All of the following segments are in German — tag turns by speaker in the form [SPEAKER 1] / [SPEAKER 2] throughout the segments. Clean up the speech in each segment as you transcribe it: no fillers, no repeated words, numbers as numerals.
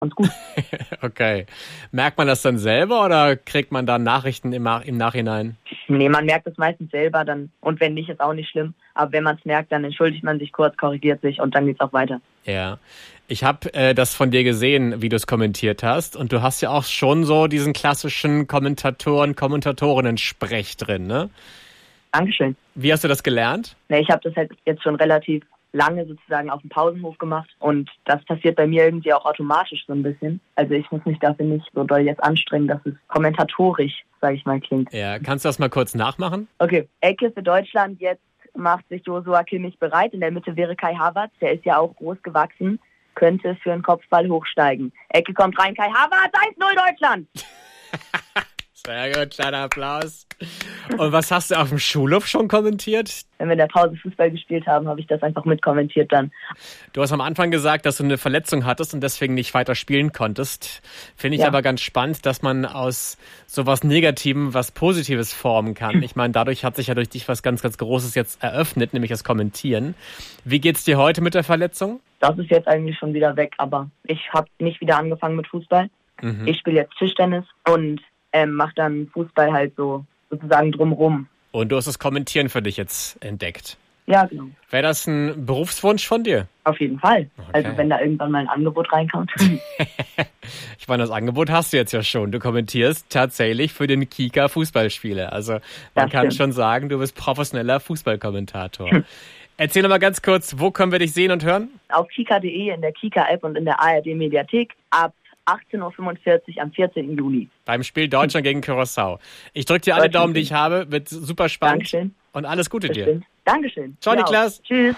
[SPEAKER 1] ganz gut.
[SPEAKER 2] Okay. Merkt man das dann selber oder kriegt man dann Nachrichten im Nachhinein?
[SPEAKER 1] Nee, man merkt es meistens selber dann. Und wenn nicht, ist auch nicht schlimm. Aber wenn man es merkt, dann entschuldigt man sich kurz, korrigiert sich und dann geht's auch weiter.
[SPEAKER 2] Ja. Ich habe das von dir gesehen, wie du es kommentiert hast. Und du hast ja auch schon so diesen klassischen Kommentatorinnen-Sprech drin, ne?
[SPEAKER 1] Dankeschön.
[SPEAKER 2] Wie hast du das gelernt?
[SPEAKER 1] Ich habe das halt jetzt schon relativ lange sozusagen auf dem Pausenhof gemacht und das passiert bei mir irgendwie auch automatisch so ein bisschen. Also ich muss mich dafür nicht so doll jetzt anstrengen, dass es kommentatorisch, sage ich mal, klingt.
[SPEAKER 2] Ja, kannst du das mal kurz nachmachen?
[SPEAKER 1] Okay, Ecke für Deutschland, jetzt macht sich Joshua Kimmich bereit. In der Mitte wäre Kai Havertz, der ist ja auch groß gewachsen, könnte für einen Kopfball hochsteigen. Ecke kommt rein, Kai Havertz, 1-0 Deutschland!
[SPEAKER 2] Sehr gut, kleiner Applaus. Und was hast du auf dem Schulhof schon kommentiert?
[SPEAKER 1] Wenn wir in der Pause Fußball gespielt haben, habe ich das einfach mitkommentiert dann.
[SPEAKER 2] Du hast am Anfang gesagt, dass du eine Verletzung hattest und deswegen nicht weiter spielen konntest. Finde ich aber ganz spannend, dass man aus sowas Negativem was Positives formen kann. Ich meine, dadurch hat sich ja durch dich was ganz, ganz Großes jetzt eröffnet, nämlich das Kommentieren. Wie geht's dir heute mit der Verletzung?
[SPEAKER 1] Das ist jetzt eigentlich schon wieder weg, aber ich habe nicht wieder angefangen mit Fußball. Ich spiele jetzt Tischtennis und mache dann Fußball halt so sozusagen drumrum.
[SPEAKER 2] Und du hast das Kommentieren für dich jetzt entdeckt?
[SPEAKER 1] Ja, genau.
[SPEAKER 2] Wäre das ein Berufswunsch von dir?
[SPEAKER 1] Auf jeden Fall.
[SPEAKER 2] Okay.
[SPEAKER 1] Also wenn da irgendwann mal ein Angebot reinkommt.
[SPEAKER 2] Ich meine, das Angebot hast du jetzt ja schon. Du kommentierst tatsächlich für den Kika Fußballspiele. Also man kann schon sagen, du bist professioneller Fußballkommentator. Erzähl noch mal ganz kurz, wo können wir dich sehen und hören?
[SPEAKER 1] Auf kika.de, in der Kika-App und in der ARD-Mediathek ab 18.45 Uhr am 14. Juli.
[SPEAKER 2] Beim Spiel Deutschland gegen Curaçao. Ich drücke dir alle Daumen, die ich habe. Wird super spannend.
[SPEAKER 1] Dankeschön.
[SPEAKER 2] Und alles Gute
[SPEAKER 1] Bestimmt.
[SPEAKER 2] dir.
[SPEAKER 1] Dankeschön.
[SPEAKER 2] Ciao, Niklas.
[SPEAKER 1] Tschüss.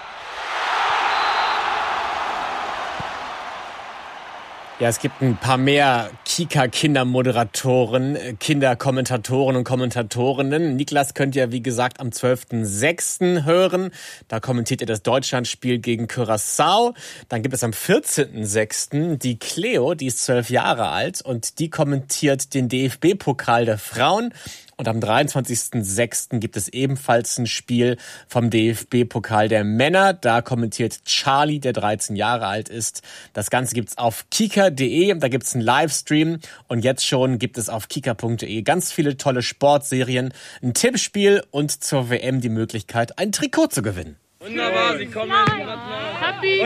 [SPEAKER 2] Ja, es gibt ein paar mehr Kika-Kindermoderatoren, Kinderkommentatoren und Kommentatorinnen. Niklas könnt ihr, wie gesagt, am 12.06. hören. Da kommentiert ihr das Deutschlandspiel gegen Curaçao. Dann gibt es am 14.06. die Cleo, die ist 12 Jahre alt und die kommentiert den DFB-Pokal der Frauen. Und am 23.06. gibt es ebenfalls ein Spiel vom DFB-Pokal der Männer. Da kommentiert Charlie, der 13 Jahre alt ist. Das Ganze gibt's auf kika.de. Da gibt's einen Livestream. Und jetzt schon gibt es auf kika.de ganz viele tolle Sportserien, ein Tippspiel und zur WM die Möglichkeit, ein Trikot zu gewinnen.
[SPEAKER 3] Wunderbar, Sie kommen. Happy.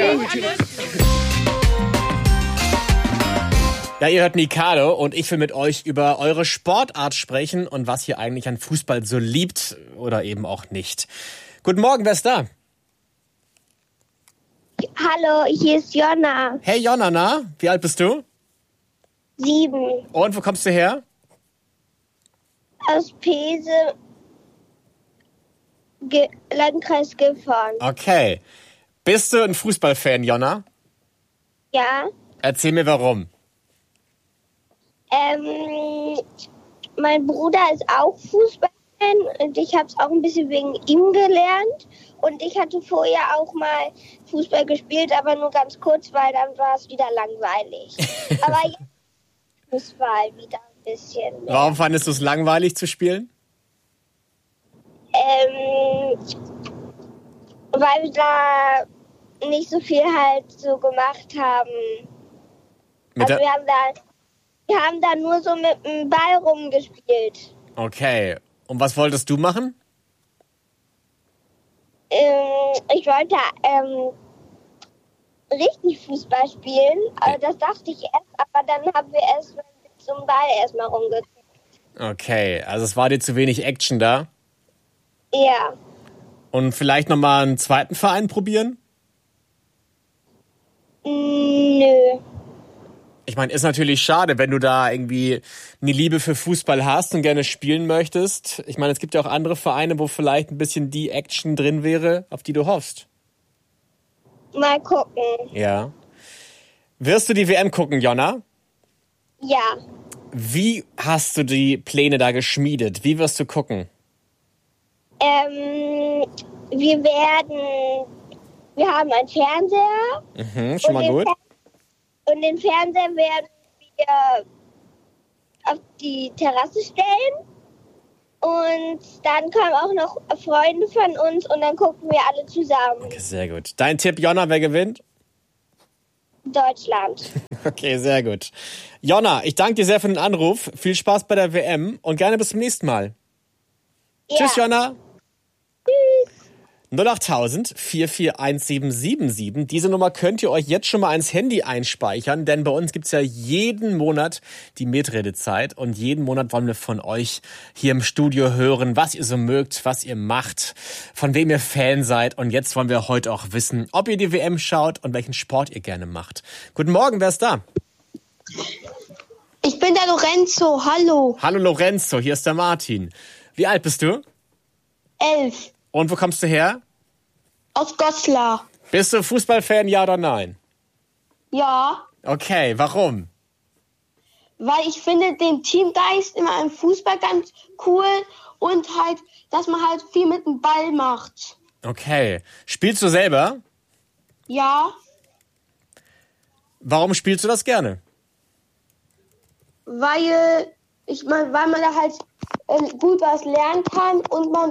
[SPEAKER 2] Ja, ihr hört Mikado und ich will mit euch über eure Sportart sprechen und was ihr eigentlich an Fußball so liebt oder eben auch nicht. Guten Morgen, wer ist da?
[SPEAKER 4] Hallo, hier ist Jonna.
[SPEAKER 2] Hey Jonna, na? Wie alt bist du?
[SPEAKER 4] 7.
[SPEAKER 2] Und wo kommst du her?
[SPEAKER 4] Aus Pese, Landkreis Gifhorn.
[SPEAKER 2] Okay. Bist du ein Fußballfan, Jonna?
[SPEAKER 4] Ja.
[SPEAKER 2] Erzähl mir warum.
[SPEAKER 4] Mein Bruder ist auch Fußballfan und ich habe es auch ein bisschen wegen ihm gelernt. Und ich hatte vorher auch mal Fußball gespielt, aber nur ganz kurz, weil dann war es wieder langweilig. Aber jetzt Fußball wieder ein bisschen mehr.
[SPEAKER 2] Warum fandest du es langweilig zu spielen?
[SPEAKER 4] Weil wir da nicht so viel halt so gemacht haben. Also wir haben da nur so mit dem Ball rumgespielt.
[SPEAKER 2] Okay. Und was wolltest du machen?
[SPEAKER 4] Ich wollte richtig Fußball spielen, aber das dachte ich erst, aber dann haben wir erst mit zum Ball erstmal rumgeguckt.
[SPEAKER 2] Okay, also es war dir zu wenig Action da?
[SPEAKER 4] Ja.
[SPEAKER 2] Und vielleicht nochmal einen zweiten Verein probieren?
[SPEAKER 4] Nö.
[SPEAKER 2] Ich meine, ist natürlich schade, wenn du da irgendwie eine Liebe für Fußball hast und gerne spielen möchtest. Ich meine, es gibt ja auch andere Vereine, wo vielleicht ein bisschen die Action drin wäre, auf die du hoffst.
[SPEAKER 4] Mal gucken.
[SPEAKER 2] Ja. Wirst du die WM gucken, Jonna?
[SPEAKER 4] Ja.
[SPEAKER 2] Wie hast du die Pläne da geschmiedet? Wie wirst du gucken?
[SPEAKER 4] Wir haben einen Fernseher.
[SPEAKER 2] Schon mal gut.
[SPEAKER 4] Und den Fernseher werden wir auf die Terrasse stellen. Und dann kommen auch noch Freunde von uns und dann gucken wir alle zusammen.
[SPEAKER 2] Okay, sehr gut. Dein Tipp, Jonna, wer gewinnt?
[SPEAKER 4] Deutschland.
[SPEAKER 2] Okay, sehr gut. Jonna, ich danke dir sehr für den Anruf. Viel Spaß bei der WM und gerne bis zum nächsten Mal.
[SPEAKER 4] Ja.
[SPEAKER 2] Tschüss, Jonna.
[SPEAKER 4] Tschüss.
[SPEAKER 2] 08000 441777. Diese Nummer könnt ihr euch jetzt schon mal ans Handy einspeichern, denn bei uns gibt's ja jeden Monat die Mitredezeit und jeden Monat wollen wir von euch hier im Studio hören, was ihr so mögt, was ihr macht, von wem ihr Fan seid und jetzt wollen wir heute auch wissen, ob ihr die WM schaut und welchen Sport ihr gerne macht. Guten Morgen, wer ist da?
[SPEAKER 4] Ich bin der Lorenzo, hallo.
[SPEAKER 2] Hallo Lorenzo, hier ist der Martin. Wie alt bist du?
[SPEAKER 4] 11.
[SPEAKER 2] Und wo kommst du her?
[SPEAKER 4] Aus Goslar.
[SPEAKER 2] Bist du Fußballfan, ja oder nein?
[SPEAKER 4] Ja,
[SPEAKER 2] Okay, warum?
[SPEAKER 4] weil ich finde den Teamgeist immer im Fußball ganz cool und halt, dass man halt viel mit dem Ball macht.
[SPEAKER 2] Okay. Spielst du selber?
[SPEAKER 4] Ja,
[SPEAKER 2] Warum spielst du das gerne?
[SPEAKER 4] weil man da halt gut was lernen kann und man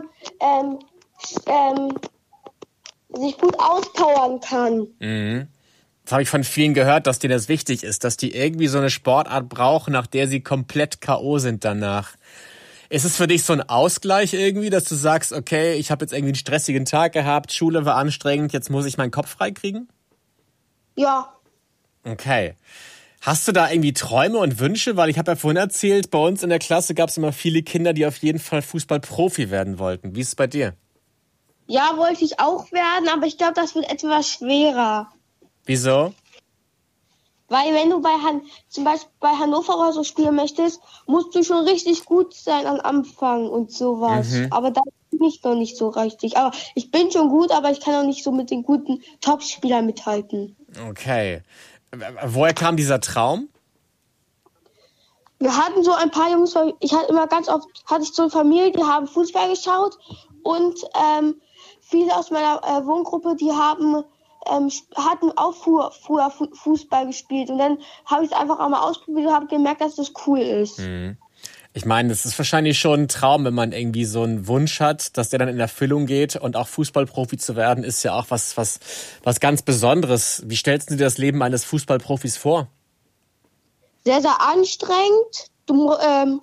[SPEAKER 4] sich gut auspowern kann.
[SPEAKER 2] Das habe ich von vielen gehört, dass denen das wichtig ist, dass die irgendwie so eine Sportart brauchen, nach der sie komplett K.O. sind danach. Ist es für dich so ein Ausgleich irgendwie, dass du sagst, okay, ich habe jetzt irgendwie einen stressigen Tag gehabt, Schule war anstrengend, jetzt muss ich meinen Kopf freikriegen?
[SPEAKER 4] Ja,
[SPEAKER 2] Okay. Hast du da irgendwie Träume und Wünsche? Weil ich habe ja vorhin erzählt, bei uns in der Klasse gab es immer viele Kinder, die auf jeden Fall Fußballprofi werden wollten. Wie ist es bei dir?
[SPEAKER 4] ja, wollte ich auch werden, aber ich glaube, das wird etwas schwerer.
[SPEAKER 2] Wieso?
[SPEAKER 4] Weil wenn du zum Beispiel bei Hannover oder so spielen möchtest, musst du schon richtig gut sein am Anfang und sowas. Aber da bin ich noch nicht so richtig. Aber ich bin schon gut, aber ich kann auch nicht so mit den guten Topspielern mithalten.
[SPEAKER 2] Okay. Woher kam dieser Traum?
[SPEAKER 4] Wir hatten so ein paar Jungs, weil ich hatte immer ganz oft, hatte ich so eine Familie, die haben Fußball geschaut und viele aus meiner Wohngruppe, die hatten auch früher Fußball gespielt und dann habe ich es einfach einmal ausprobiert und habe gemerkt, dass das cool ist.
[SPEAKER 2] Ich meine, das ist wahrscheinlich schon ein Traum, wenn man irgendwie so einen Wunsch hat, dass der dann in Erfüllung geht und auch Fußballprofi zu werden, ist ja auch was ganz Besonderes. Wie stellst du dir das Leben eines Fußballprofis vor?
[SPEAKER 4] Sehr, sehr anstrengend. Du musst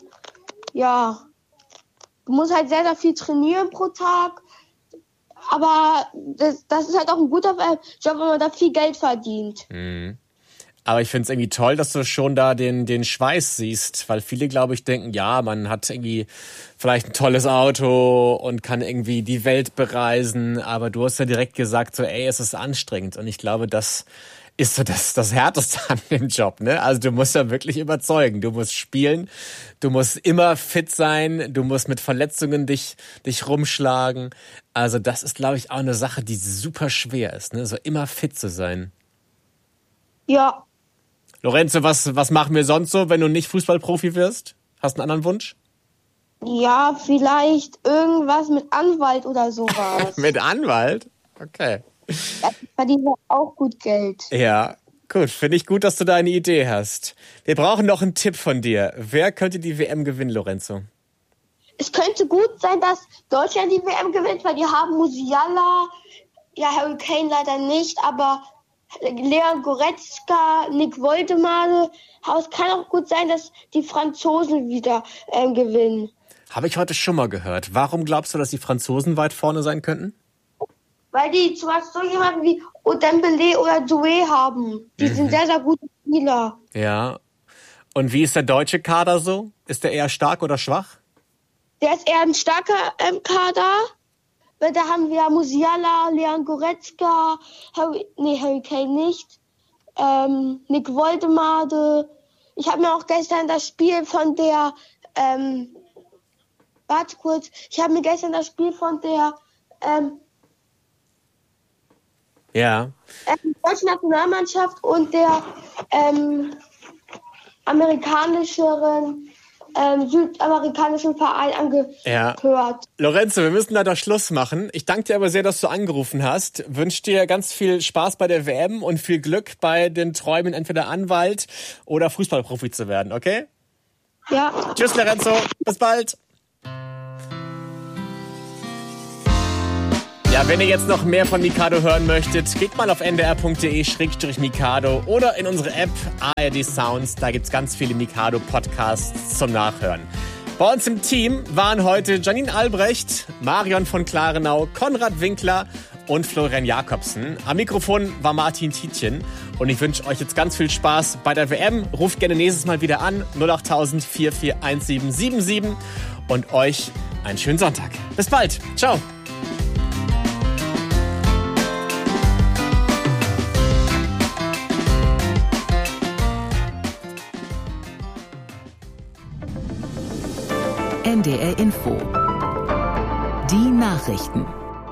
[SPEAKER 4] halt sehr, sehr viel trainieren pro Tag. Aber das ist halt auch ein guter Job, wenn man da viel Geld verdient.
[SPEAKER 2] Aber ich finde es irgendwie toll, dass du schon da den Schweiß siehst, weil viele, glaube ich, denken, ja, man hat irgendwie vielleicht ein tolles Auto und kann irgendwie die Welt bereisen, aber du hast ja direkt gesagt, so, ey, es ist anstrengend und ich glaube, das ist so das Härteste an dem Job, ne? Also du musst ja wirklich überzeugen, du musst spielen, du musst immer fit sein, du musst mit Verletzungen dich rumschlagen. Also das ist, glaube ich, auch eine Sache, die super schwer ist, ne? So immer fit zu sein.
[SPEAKER 4] Ja,
[SPEAKER 2] Lorenzo, was machen wir sonst so, wenn du nicht Fußballprofi wirst? Hast du einen anderen Wunsch?
[SPEAKER 4] ja, vielleicht irgendwas mit Anwalt oder sowas.
[SPEAKER 2] Mit Anwalt? Okay.
[SPEAKER 4] Da verdient man auch gut Geld.
[SPEAKER 2] Ja, gut. Finde ich gut, dass du da eine Idee hast. Wir brauchen noch einen Tipp von dir. Wer könnte die WM gewinnen, Lorenzo?
[SPEAKER 4] Es könnte gut sein, dass Deutschland die WM gewinnt, weil die haben Musiala, ja, Harry Kane leider nicht, aber Leon Goretzka, Nick Woldemade. Aber es kann auch gut sein, dass die Franzosen wieder gewinnen.
[SPEAKER 2] Habe ich heute schon mal gehört. Warum glaubst du, dass die Franzosen weit vorne sein könnten?
[SPEAKER 4] Weil die zum Beispiel so jemanden wie Dembélé oder Doué haben. Die sind sehr, sehr gute Spieler.
[SPEAKER 2] Ja. Und wie ist der deutsche Kader so? Ist der eher stark oder schwach?
[SPEAKER 4] Der ist eher ein starker Kader. Weil da haben wir Musiala, Leon Goretzka, Harry Kane nicht, Nick Woldemade. Ich habe mir auch gestern das Spiel von der, deutschen Nationalmannschaft und der südamerikanischen Verein angehört.
[SPEAKER 2] Ja. Lorenzo, wir müssen leider Schluss machen. Ich danke dir aber sehr, dass du angerufen hast. Wünsche dir ganz viel Spaß bei der WM und viel Glück bei den Träumen, entweder Anwalt oder Fußballprofi zu werden, okay?
[SPEAKER 4] Ja.
[SPEAKER 2] Tschüss, Lorenzo. Bis bald. Ja, wenn ihr jetzt noch mehr von Mikado hören möchtet, geht mal auf ndr.de/Mikado oder in unsere App ARD Sounds. Da gibt's ganz viele Mikado-Podcasts zum Nachhören. Bei uns im Team waren heute Janine Albrecht, Marion von Klarenau, Konrad Winkler und Florian Jakobsen. Am Mikrofon war Martin Tietjen und ich wünsche euch jetzt ganz viel Spaß bei der WM. Ruft gerne nächstes Mal wieder an, 08000 441777 und euch einen schönen Sonntag. Bis bald. Ciao.
[SPEAKER 5] NDR Info. Die Nachrichten.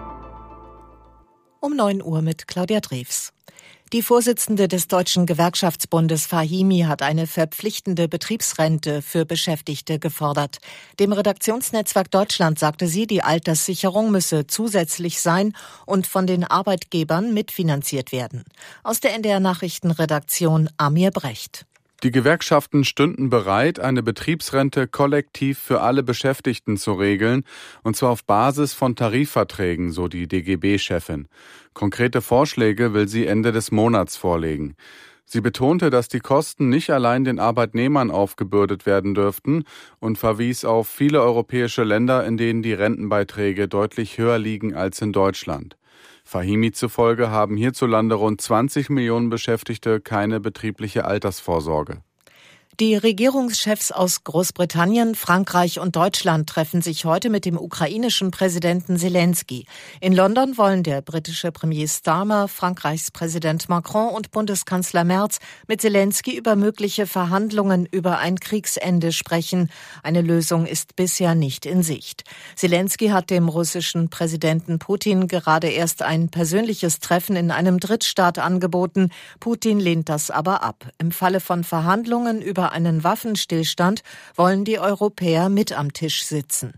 [SPEAKER 6] Um 9 Uhr mit Claudia Drews. Die Vorsitzende des Deutschen Gewerkschaftsbundes Fahimi hat eine verpflichtende Betriebsrente für Beschäftigte gefordert. Dem Redaktionsnetzwerk Deutschland sagte sie, die Alterssicherung müsse zusätzlich sein und von den Arbeitgebern mitfinanziert werden. Aus der NDR Nachrichtenredaktion Amir Brecht.
[SPEAKER 7] Die Gewerkschaften stünden bereit, eine Betriebsrente kollektiv für alle Beschäftigten zu regeln, und zwar auf Basis von Tarifverträgen, so die DGB-Chefin. Konkrete Vorschläge will sie Ende des Monats vorlegen. Sie betonte, dass die Kosten nicht allein den Arbeitnehmern aufgebürdet werden dürften und verwies auf viele europäische Länder, in denen die Rentenbeiträge deutlich höher liegen als in Deutschland. Fahimi zufolge haben hierzulande rund 20 Millionen Beschäftigte keine betriebliche Altersvorsorge.
[SPEAKER 6] Die Regierungschefs aus Großbritannien, Frankreich und Deutschland treffen sich heute mit dem ukrainischen Präsidenten Zelensky. In London wollen der britische Premier Starmer, Frankreichs Präsident Macron und Bundeskanzler Merz mit Zelensky über mögliche Verhandlungen über ein Kriegsende sprechen. Eine Lösung ist bisher nicht in Sicht. Zelensky hat dem russischen Präsidenten Putin gerade erst ein persönliches Treffen in einem Drittstaat angeboten. Putin lehnt das aber ab. Im Falle von Verhandlungen über einen Waffenstillstand wollen die Europäer mit am Tisch sitzen.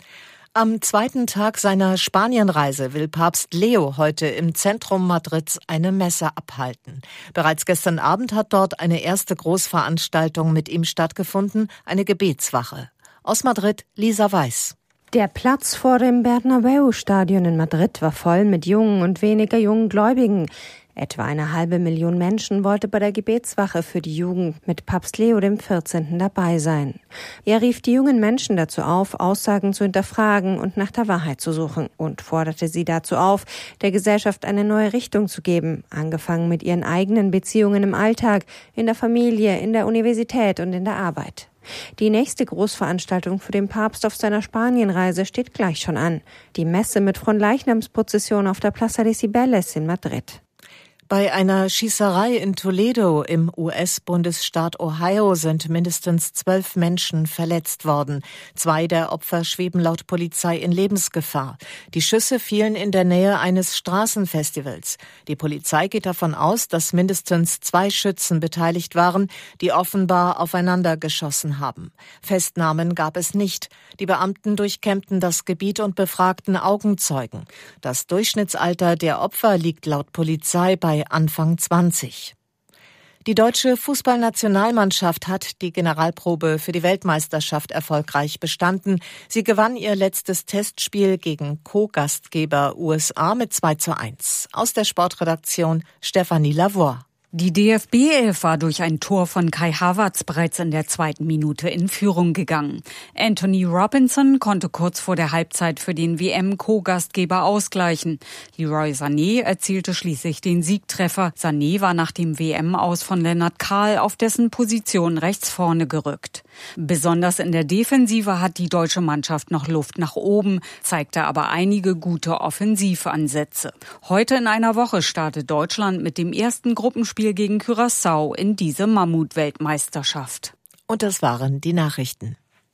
[SPEAKER 6] Am zweiten Tag seiner Spanienreise will Papst Leo heute im Zentrum Madrids eine Messe abhalten. Bereits gestern Abend hat dort eine erste Großveranstaltung mit ihm stattgefunden, eine Gebetswache. Aus Madrid, Lisa Weiß.
[SPEAKER 8] Der Platz vor dem Bernabeu-Stadion in Madrid war voll mit jungen und weniger jungen Gläubigen. Etwa 500.000 Menschen wollte bei der Gebetswache für die Jugend mit Papst Leo XIV. Dabei sein. Er rief die jungen Menschen dazu auf, Aussagen zu hinterfragen und nach der Wahrheit zu suchen und forderte sie dazu auf, der Gesellschaft eine neue Richtung zu geben, angefangen mit ihren eigenen Beziehungen im Alltag, in der Familie, in der Universität und in der Arbeit. Die nächste Großveranstaltung für den Papst auf seiner Spanienreise steht gleich schon an. Die Messe mit Fronleichnamsprozession auf der Plaza de Cibeles in Madrid.
[SPEAKER 6] Bei einer Schießerei in Toledo im US-Bundesstaat Ohio sind mindestens 12 Menschen verletzt worden. 2 der Opfer schweben laut Polizei in Lebensgefahr. Die Schüsse fielen in der Nähe eines Straßenfestivals. Die Polizei geht davon aus, dass mindestens 2 Schützen beteiligt waren, die offenbar aufeinander geschossen haben. Festnahmen gab es nicht. Die Beamten durchkämmten das Gebiet und befragten Augenzeugen. Das Durchschnittsalter der Opfer liegt laut Polizei bei Anfang 20. Die deutsche Fußballnationalmannschaft hat die Generalprobe für die Weltmeisterschaft erfolgreich bestanden. Sie gewann ihr letztes Testspiel gegen Co-Gastgeber USA mit 2:1. Aus der Sportredaktion Stefanie Lavoie.
[SPEAKER 9] Die DFB-Elf war durch ein Tor von Kai Havertz bereits in der 2. Minute in Führung gegangen. Anthony Robinson konnte kurz vor der Halbzeit für den WM-Co-Gastgeber ausgleichen. Leroy Sané erzielte schließlich den Siegtreffer. Sané war nach dem WM-Aus von Lennart Kahl auf dessen Position rechts vorne gerückt. Besonders in der Defensive hat die deutsche Mannschaft noch Luft nach oben, zeigte aber einige gute Offensivansätze. Heute in einer Woche startet Deutschland mit dem ersten Gruppenspiel gegen Curaçao in diese Mammut-Weltmeisterschaft.
[SPEAKER 6] Und das waren die Nachrichten.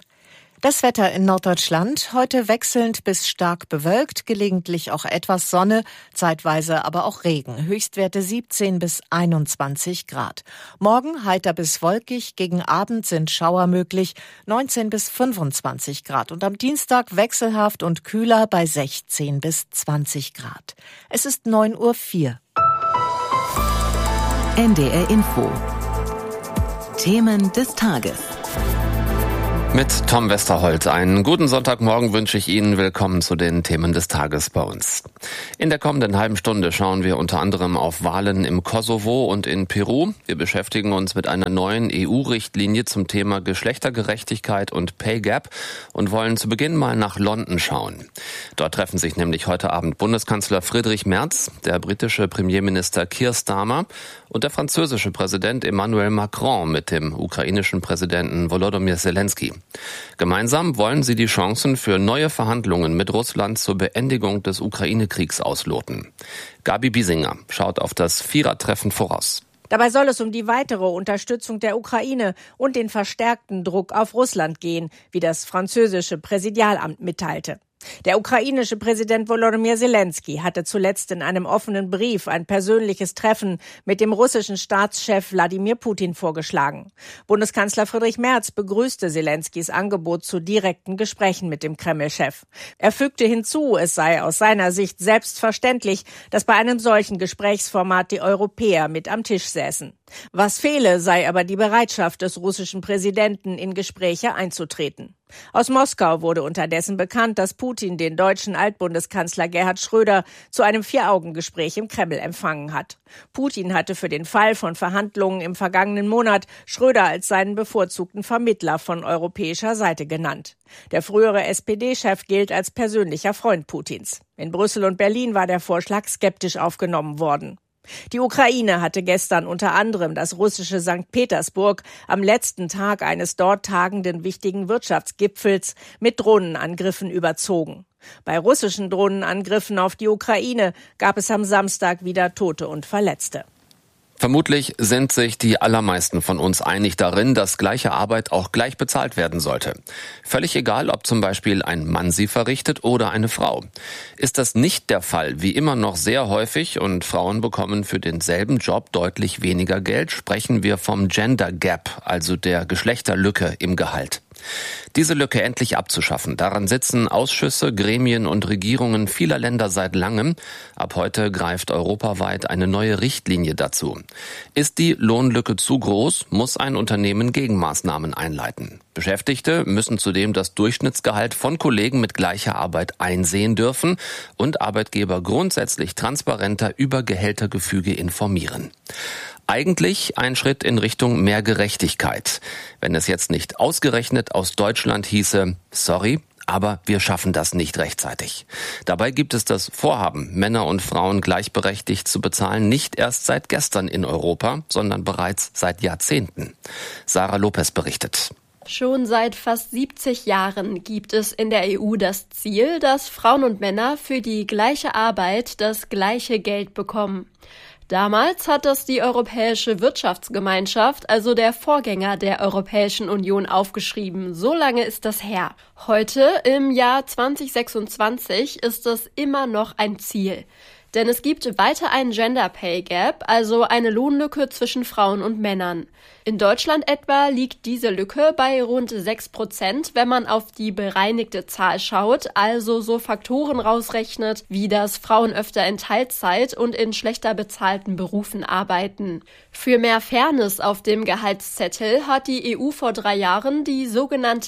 [SPEAKER 6] Das Wetter in Norddeutschland, heute wechselnd bis stark bewölkt, gelegentlich auch etwas Sonne, zeitweise aber auch Regen, Höchstwerte 17 bis 21 Grad. Morgen heiter bis wolkig, gegen Abend sind Schauer möglich, 19 bis 25 Grad und am Dienstag wechselhaft und kühler bei 16 bis 20 Grad. Es ist 9:04 Uhr.
[SPEAKER 5] NDR Info. Themen des Tages.
[SPEAKER 10] Mit Tom Westerholt. Einen guten Sonntagmorgen wünsche ich Ihnen. Willkommen zu den Themen des Tages bei uns. In der kommenden halben Stunde schauen wir unter anderem auf Wahlen im Kosovo und in Peru. Wir beschäftigen uns mit einer neuen EU-Richtlinie zum Thema Geschlechtergerechtigkeit und Pay Gap und wollen zu Beginn mal nach London schauen. Dort treffen sich nämlich heute Abend Bundeskanzler Friedrich Merz, der britische Premierminister Keir Starmer und der französische Präsident Emmanuel Macron mit dem ukrainischen Präsidenten Volodymyr Zelensky. Gemeinsam wollen sie die Chancen für neue Verhandlungen mit Russland zur Beendigung des Ukraine-Kriegs ausloten. Gabi Biesinger schaut auf das Vierertreffen voraus.
[SPEAKER 11] Dabei soll es um die weitere Unterstützung der Ukraine und den verstärkten Druck auf Russland gehen, wie das französische Präsidialamt mitteilte. Der ukrainische Präsident Volodymyr Zelensky hatte zuletzt in einem offenen Brief ein persönliches Treffen mit dem russischen Staatschef Wladimir Putin vorgeschlagen. Bundeskanzler Friedrich Merz begrüßte Zelenskys Angebot zu direkten Gesprächen mit dem Kreml-Chef. Er fügte hinzu, es sei aus seiner Sicht selbstverständlich, dass bei einem solchen Gesprächsformat die Europäer mit am Tisch säßen. Was fehle, sei aber die Bereitschaft des russischen Präsidenten, in Gespräche einzutreten. Aus Moskau wurde unterdessen bekannt, dass Putin den deutschen Altbundeskanzler Gerhard Schröder zu einem Vier-Augen-Gespräch im Kreml empfangen hat. Putin hatte für den Fall von Verhandlungen im vergangenen Monat Schröder als seinen bevorzugten Vermittler von europäischer Seite genannt. Der frühere SPD-Chef gilt als persönlicher Freund Putins. In Brüssel und Berlin war der Vorschlag skeptisch aufgenommen worden. Die Ukraine hatte gestern unter anderem das russische St. Petersburg am letzten Tag eines dort tagenden wichtigen Wirtschaftsgipfels mit Drohnenangriffen überzogen. Bei russischen Drohnenangriffen auf die Ukraine gab es am Samstag wieder Tote und Verletzte.
[SPEAKER 10] Vermutlich sind sich die allermeisten von uns einig darin, dass gleiche Arbeit auch gleich bezahlt werden sollte. Völlig egal, ob zum Beispiel ein Mann sie verrichtet oder eine Frau. Ist das nicht der Fall, wie immer noch sehr häufig, und Frauen bekommen für denselben Job deutlich weniger Geld, sprechen wir vom Gender Gap, also der Geschlechterlücke im Gehalt. Diese Lücke endlich abzuschaffen, daran sitzen Ausschüsse, Gremien und Regierungen vieler Länder seit langem. Ab heute greift europaweit eine neue Richtlinie dazu. Ist die Lohnlücke zu groß, muss ein Unternehmen Gegenmaßnahmen einleiten. Beschäftigte müssen zudem das Durchschnittsgehalt von Kollegen mit gleicher Arbeit einsehen dürfen und Arbeitgeber grundsätzlich transparenter über Gehältergefüge informieren. Eigentlich ein Schritt in Richtung mehr Gerechtigkeit. Wenn es jetzt nicht ausgerechnet aus Deutschland hieße, sorry, aber wir schaffen das nicht rechtzeitig. Dabei gibt es das Vorhaben, Männer und Frauen gleichberechtigt zu bezahlen, nicht erst seit gestern in Europa, sondern bereits seit Jahrzehnten. Sarah Lopez berichtet.
[SPEAKER 12] Schon seit fast 70 Jahren gibt es in der EU das Ziel, dass Frauen und Männer für die gleiche Arbeit das gleiche Geld bekommen. Damals hat das die Europäische Wirtschaftsgemeinschaft, also der Vorgänger der Europäischen Union, aufgeschrieben. So lange ist das her. Heute, im Jahr 2026, ist das immer noch ein Ziel. Denn es gibt weiter einen Gender Pay Gap, also eine Lohnlücke zwischen Frauen und Männern. In Deutschland etwa liegt diese Lücke bei rund 6%, wenn man auf die bereinigte Zahl schaut, also so Faktoren rausrechnet, wie dass Frauen öfter in Teilzeit und in schlechter bezahlten Berufen arbeiten. Für mehr Fairness auf dem Gehaltszettel hat die EU vor 3 Jahren die sogenannte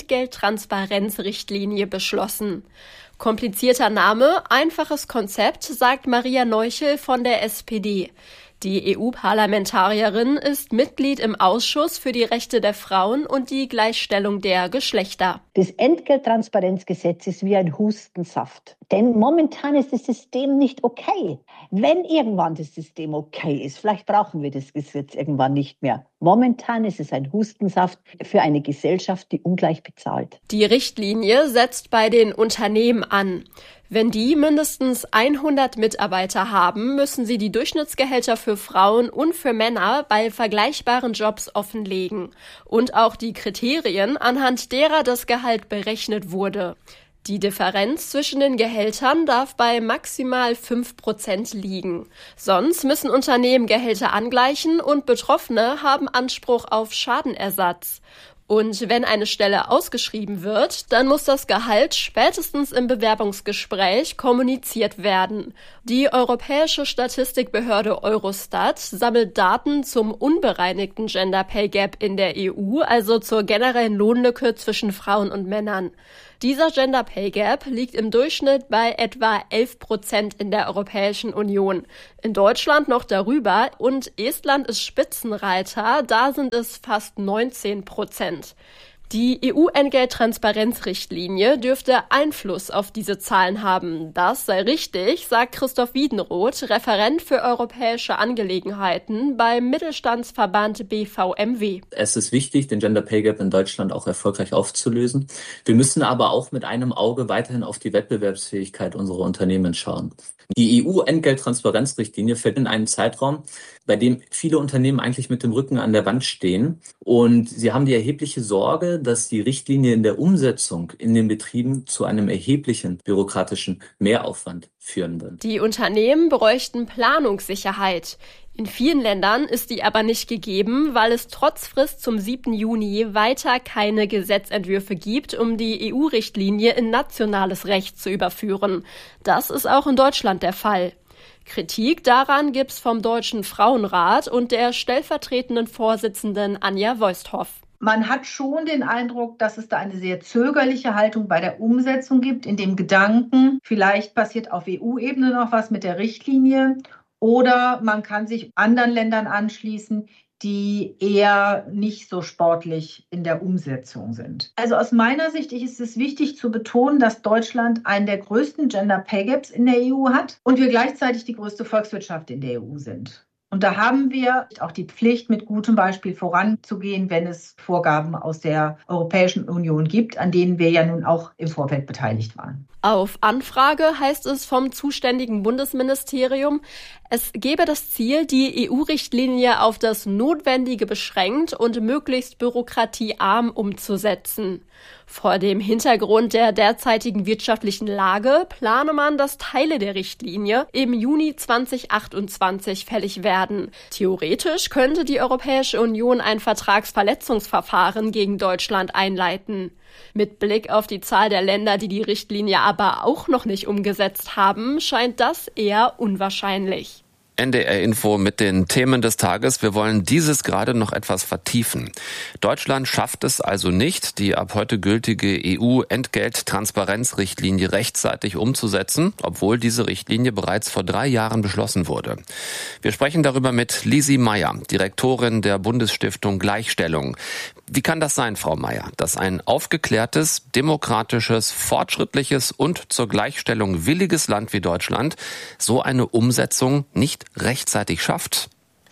[SPEAKER 12] Entgelttransparenzrichtlinie beschlossen. Komplizierter Name, einfaches Konzept, sagt Maria Neuchel von der SPD. Die EU-Parlamentarierin ist Mitglied im Ausschuss für die Rechte der Frauen und die Gleichstellung der Geschlechter.
[SPEAKER 13] Das Entgelttransparenzgesetz ist wie ein Hustensaft. Denn momentan ist das System nicht okay. Wenn irgendwann das System okay ist, vielleicht brauchen wir das Gesetz irgendwann nicht mehr. Momentan ist es ein Hustensaft für eine Gesellschaft, die ungleich bezahlt.
[SPEAKER 12] Die Richtlinie setzt bei den Unternehmen an. Wenn die mindestens 100 Mitarbeiter haben, müssen sie die Durchschnittsgehälter für Frauen und für Männer bei vergleichbaren Jobs offenlegen und auch die Kriterien, anhand derer das Gehalt berechnet wurde. Die Differenz zwischen den Gehältern darf bei maximal 5% liegen. Sonst müssen Unternehmen Gehälter angleichen und Betroffene haben Anspruch auf Schadenersatz. Und wenn eine Stelle ausgeschrieben wird, dann muss das Gehalt spätestens im Bewerbungsgespräch kommuniziert werden. Die europäische Statistikbehörde Eurostat sammelt Daten zum unbereinigten Gender Pay Gap in der EU, also zur generellen Lohnlücke zwischen Frauen und Männern. Dieser Gender Pay Gap liegt im Durchschnitt bei etwa 11% in der Europäischen Union. In Deutschland noch darüber und Estland ist Spitzenreiter, da sind es fast 19%. Die EU-Entgelttransparenzrichtlinie dürfte Einfluss auf diese Zahlen haben. Das sei richtig, sagt Christoph Wiedenroth, Referent für europäische Angelegenheiten beim Mittelstandsverband BVMW.
[SPEAKER 14] Es ist wichtig, den Gender Pay Gap in Deutschland auch erfolgreich aufzulösen. Wir müssen aber auch mit einem Auge weiterhin auf die Wettbewerbsfähigkeit unserer Unternehmen schauen. Die EU-Entgelttransparenzrichtlinie fällt in einen Zeitraum, bei dem viele Unternehmen eigentlich mit dem Rücken an der Wand stehen. Und sie haben die erhebliche Sorge, dass die Richtlinie in der Umsetzung in den Betrieben zu einem erheblichen bürokratischen Mehraufwand führen wird.
[SPEAKER 12] Die Unternehmen bräuchten Planungssicherheit. In vielen Ländern ist die aber nicht gegeben, weil es trotz Frist zum 7. Juni weiter keine Gesetzentwürfe gibt, um die EU-Richtlinie in nationales Recht zu überführen. Das ist auch in Deutschland der Fall. Kritik daran gibt's vom Deutschen Frauenrat und der stellvertretenden Vorsitzenden Anja Voisthoff.
[SPEAKER 15] Man hat schon den Eindruck, dass es da eine sehr zögerliche Haltung bei der Umsetzung gibt, in dem Gedanken, vielleicht passiert auf EU-Ebene noch was mit der Richtlinie oder man kann sich anderen Ländern anschließen, die eher nicht so sportlich in der Umsetzung sind. Also aus meiner Sicht ist es wichtig zu betonen, dass Deutschland einen der größten Gender Pay Gaps in der EU hat und wir gleichzeitig die größte Volkswirtschaft in der EU sind. Und da haben wir auch die Pflicht, mit gutem Beispiel voranzugehen, wenn es Vorgaben aus der Europäischen Union gibt, an denen wir ja nun auch im Vorfeld beteiligt waren.
[SPEAKER 12] Auf Anfrage heißt es vom zuständigen Bundesministerium, es gebe das Ziel, die EU-Richtlinie auf das Notwendige beschränkt und möglichst bürokratiearm umzusetzen. Vor dem Hintergrund der derzeitigen wirtschaftlichen Lage plane man, dass Teile der Richtlinie im Juni 2028 fällig werden. Theoretisch könnte die Europäische Union ein Vertragsverletzungsverfahren gegen Deutschland einleiten. Mit Blick auf die Zahl der Länder, die die Richtlinie aber auch noch nicht umgesetzt haben, scheint das eher unwahrscheinlich.
[SPEAKER 10] NDR Info mit den Themen des Tages. Wir wollen dieses gerade noch etwas vertiefen. Deutschland schafft es also nicht, die ab heute gültige EU-Entgelttransparenzrichtlinie rechtzeitig umzusetzen, obwohl diese Richtlinie bereits vor 3 Jahren beschlossen wurde. Wir sprechen darüber mit Lisi Meyer, Direktorin der Bundesstiftung Gleichstellung. Wie kann das sein, Frau Meyer, dass ein aufgeklärtes, demokratisches, fortschrittliches und zur Gleichstellung williges Land wie Deutschland so eine Umsetzung nicht rechtzeitig schafft?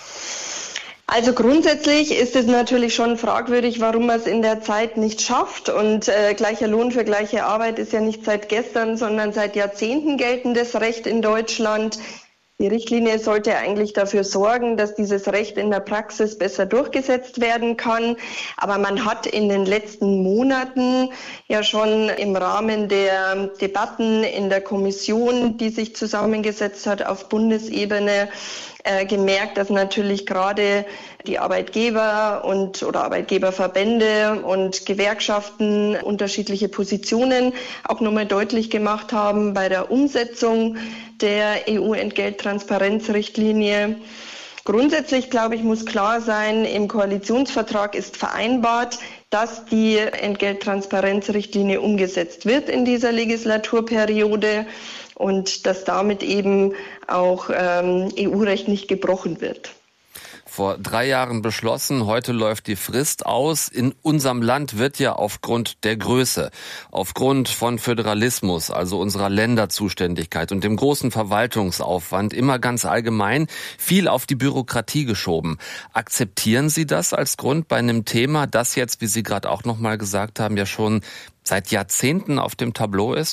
[SPEAKER 16] Also grundsätzlich ist es natürlich schon fragwürdig, warum man es in der Zeit nicht schafft. Und gleicher Lohn für gleiche Arbeit ist ja nicht seit gestern, sondern seit Jahrzehnten geltendes Recht in Deutschland. Die Richtlinie sollte eigentlich dafür sorgen, dass dieses Recht in der Praxis besser durchgesetzt werden kann. Aber man hat in den letzten Monaten ja schon im Rahmen der Debatten in der Kommission, die sich zusammengesetzt hat auf Bundesebene, gemerkt, dass natürlich gerade die Arbeitgeber oder Arbeitgeberverbände und Gewerkschaften unterschiedliche Positionen auch nochmal deutlich gemacht haben bei der Umsetzung der EU-Entgelttransparenzrichtlinie. Grundsätzlich, glaube ich, muss klar sein, im Koalitionsvertrag ist vereinbart, dass die Entgelttransparenzrichtlinie umgesetzt wird in dieser Legislaturperiode und dass damit eben auch EU-Recht nicht gebrochen wird.
[SPEAKER 10] Vor 3 Jahren beschlossen, heute läuft die Frist aus. In unserem Land wird ja aufgrund der Größe, aufgrund von Föderalismus, also unserer Länderzuständigkeit und dem großen Verwaltungsaufwand immer ganz allgemein viel auf die Bürokratie geschoben. Akzeptieren Sie das als Grund bei einem Thema, das jetzt, wie Sie gerade auch nochmal gesagt haben, ja schon seit Jahrzehnten auf dem Tableau ist?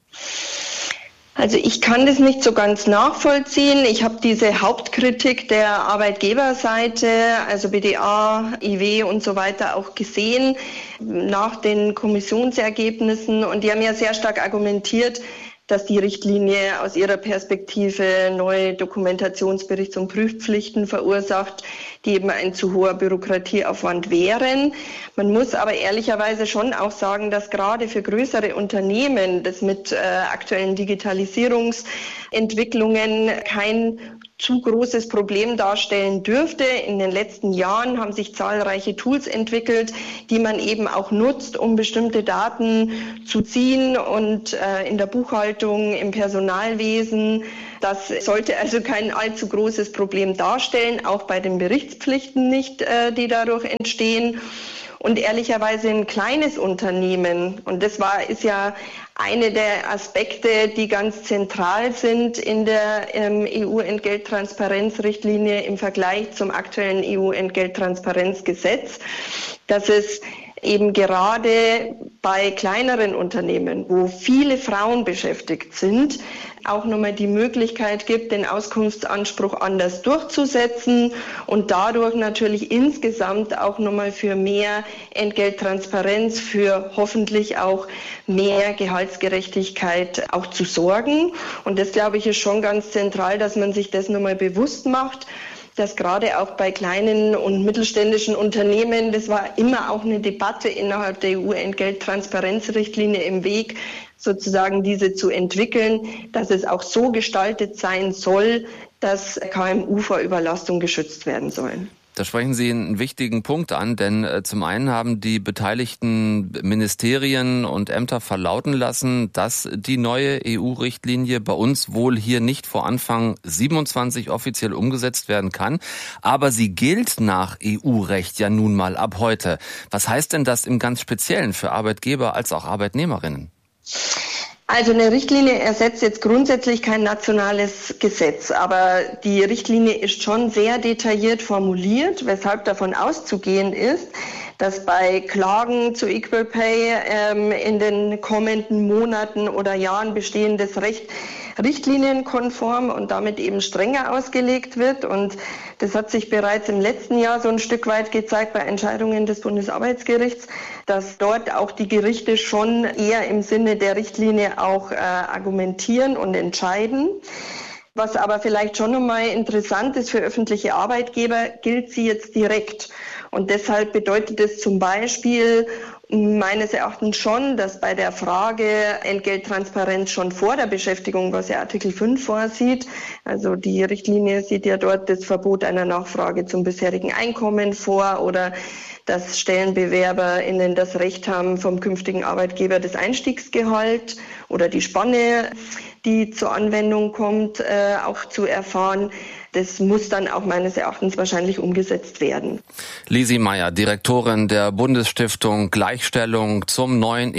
[SPEAKER 16] Also ich kann das nicht so ganz nachvollziehen. Ich habe diese Hauptkritik der Arbeitgeberseite, also BDA, IW und so weiter auch gesehen nach den Kommissionsergebnissen. Und die haben ja sehr stark argumentiert, dass die Richtlinie aus ihrer Perspektive neue Dokumentationsberichts- und Prüfpflichten verursacht, die eben ein zu hoher Bürokratieaufwand wären. Man muss aber ehrlicherweise schon auch sagen, dass gerade für größere Unternehmen das mit aktuellen Digitalisierungsentwicklungen kein zu großes Problem darstellen dürfte. In den letzten Jahren haben sich zahlreiche Tools entwickelt, die man eben auch nutzt, um bestimmte Daten zu ziehen und in der Buchhaltung, im Personalwesen. Das sollte also kein allzu großes Problem darstellen, auch bei den Berichtspflichten nicht, die dadurch entstehen. Und ehrlicherweise ein kleines Unternehmen, und das ist ja eine der Aspekte, die ganz zentral sind in der EU-Entgelttransparenzrichtlinie im Vergleich zum aktuellen EU-Entgelttransparenzgesetz, dass es eben gerade bei kleineren Unternehmen, wo viele Frauen beschäftigt sind, auch nochmal die Möglichkeit gibt, den Auskunftsanspruch anders durchzusetzen und dadurch natürlich insgesamt auch nochmal für mehr Entgelttransparenz, für hoffentlich auch mehr Gehaltsgerechtigkeit auch zu sorgen. Und das, glaube ich, ist schon ganz zentral, dass man sich das nochmal bewusst macht, dass gerade auch bei kleinen und mittelständischen Unternehmen, das war immer auch eine Debatte innerhalb der EU-Entgelttransparenzrichtlinie im Weg, sozusagen diese zu entwickeln, dass es auch so gestaltet sein soll, dass KMU vor Überlastung geschützt werden sollen.
[SPEAKER 10] Da sprechen Sie einen wichtigen Punkt an, denn zum einen haben die beteiligten Ministerien und Ämter verlauten lassen, dass die neue EU-Richtlinie bei uns wohl hier nicht vor Anfang 27 offiziell umgesetzt werden kann. Aber sie gilt nach EU-Recht ja nun mal ab heute. Was heißt denn das im ganz Speziellen für Arbeitgeber als auch Arbeitnehmerinnen?
[SPEAKER 16] Also eine Richtlinie ersetzt jetzt grundsätzlich kein nationales Gesetz, aber die Richtlinie ist schon sehr detailliert formuliert, weshalb davon auszugehen ist, dass bei Klagen zu Equal Pay in den kommenden Monaten oder Jahren bestehendes Recht richtlinienkonform und damit eben strenger ausgelegt wird. Und das hat sich bereits im letzten Jahr so ein Stück weit gezeigt bei Entscheidungen des Bundesarbeitsgerichts, dass dort auch die Gerichte schon eher im Sinne der Richtlinie auch argumentieren und entscheiden. Was aber vielleicht schon nochmal interessant ist für öffentliche Arbeitgeber, gilt sie jetzt direkt. Und deshalb bedeutet es zum Beispiel meines Erachtens schon, dass bei der Frage Entgelttransparenz schon vor der Beschäftigung, was ja Artikel 5 vorsieht, also die Richtlinie sieht ja dort das Verbot einer Nachfrage zum bisherigen Einkommen vor oder dass StellenbewerberInnen das Recht haben, vom künftigen Arbeitgeber das Einstiegsgehalt oder die Spanne, die zur Anwendung kommt, auch zu erfahren. Das muss dann auch meines Erachtens wahrscheinlich umgesetzt werden.
[SPEAKER 10] Lisi Meyer, Direktorin der Bundesstiftung Gleichstellung zum neuen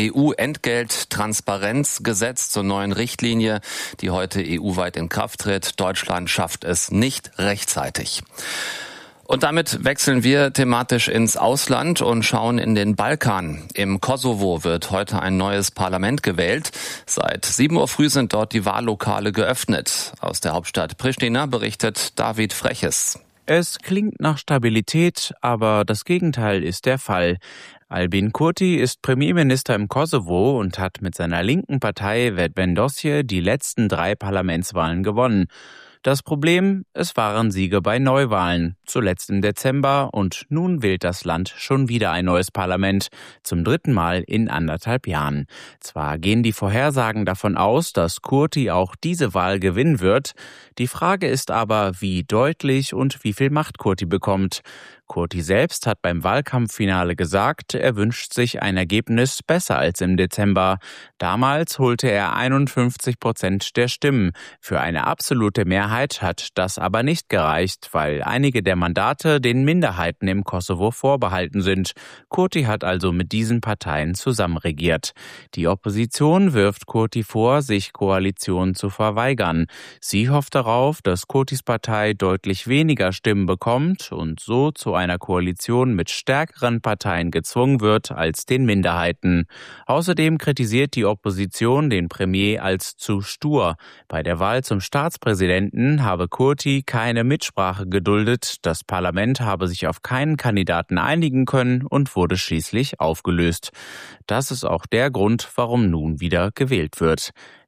[SPEAKER 10] EU-Entgelttransparenzgesetz, zur neuen Richtlinie, die heute EU-weit in Kraft tritt. Deutschland schafft es nicht rechtzeitig. Und damit wechseln wir thematisch ins Ausland und schauen in den Balkan. Im Kosovo wird heute ein neues Parlament gewählt. Seit 7 Uhr früh sind dort die Wahllokale geöffnet. Aus der Hauptstadt Pristina berichtet David Freches.
[SPEAKER 17] Es klingt nach Stabilität, aber das Gegenteil ist der Fall. Albin Kurti ist Premierminister im Kosovo und hat mit seiner linken Partei Vetëvendosje die letzten 3 Parlamentswahlen gewonnen. Das Problem, es waren Siege bei Neuwahlen, zuletzt im Dezember, und nun wählt das Land schon wieder ein neues Parlament, zum 3. Mal in 1,5 Jahren. Zwar gehen die Vorhersagen davon aus, dass Kurti auch diese Wahl gewinnen wird, die Frage ist aber, wie deutlich und wie viel Macht Kurti bekommt. Kurti selbst hat beim Wahlkampffinale gesagt, er wünscht sich ein Ergebnis besser als im Dezember. Damals holte er 51% der Stimmen. Für eine absolute Mehrheit hat das aber nicht gereicht, weil einige der Mandate den Minderheiten im Kosovo vorbehalten sind. Kurti hat also mit diesen Parteien zusammenregiert. Die Opposition wirft Kurti vor, sich Koalitionen zu verweigern. Sie hofft darauf, dass Kurtis Partei deutlich weniger Stimmen bekommt und so zu einer Koalition mit stärkeren Parteien gezwungen wird als den Minderheiten. Außerdem kritisiert die Opposition den Premier als zu stur. Bei der Wahl zum Staatspräsidenten habe Kurti keine Mitsprache geduldet. Das Parlament habe sich auf keinen Kandidaten einigen können und wurde schließlich aufgelöst. Das ist auch der Grund, warum nun wieder gewählt wird.